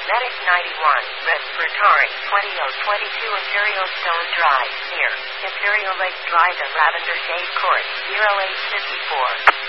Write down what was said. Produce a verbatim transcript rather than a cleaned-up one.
Medic ninety-one, Respiratory, twenty oh twenty-two Imperial Stone Drive, near Imperial Lake Drive and Lavender Shade Court, zero eight five four.